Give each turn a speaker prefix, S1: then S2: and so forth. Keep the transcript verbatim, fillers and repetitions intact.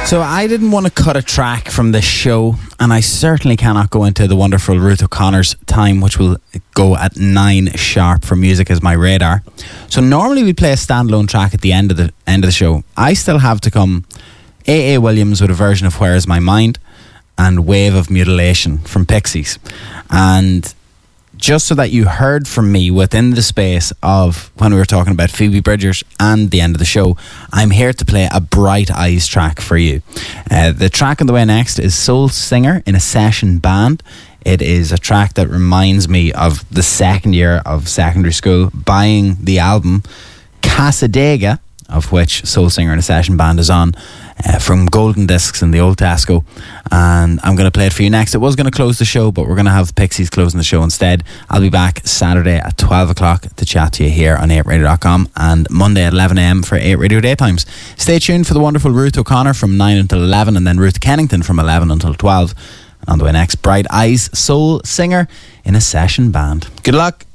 S1: So I didn't want to cut a track from this show, and I certainly cannot go into the wonderful Ruth O'Connor's time, which will go at nine sharp for Music Is My Radar. So normally we play a standalone track at the end of the end of the show. I still have to come A A Williams with a version of Where Is My Mind and Wave of Mutilation from Pixies. And just so that you heard from me within the space of when we were talking about Phoebe Bridgers and the end of the show, I'm here to play a Bright Eyes track for you. Uh, the track on the way next is Soul Singer in a Session Band. It is a track that reminds me of the second year of secondary school, buying the album Casadega, of which Soul Singer in a Session Band is on, uh, from Golden Discs in the old Tesco. And I'm going to play it for you next. It was going to close the show, but we're going to have Pixies closing the show instead. I'll be back Saturday at twelve o'clock to chat to you here on eight radio dot com, and Monday at eleven a.m. for eight Radio Daytimes. Stay tuned for the wonderful Ruth O'Connor from nine until eleven, and then Ruth Kennington from eleven until twelve. And on the way next, Bright Eyes, Soul Singer in a Session Band. Good luck.